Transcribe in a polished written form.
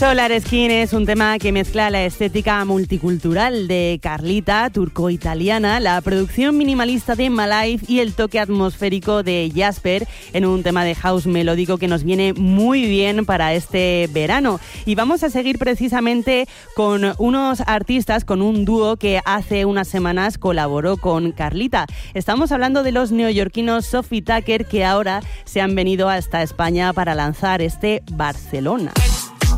Solar Skin es un tema que mezcla la estética multicultural de Carlita, turco-italiana, la producción minimalista de Malive y el toque atmosférico de Jasper en un tema de house melódico que nos viene muy bien para este verano. Y vamos a seguir precisamente con unos artistas, con un dúo que hace unas semanas colaboró con Carlita. Estamos hablando de los neoyorquinos Sophie Tucker, que ahora se han venido hasta España para lanzar este Barcelona.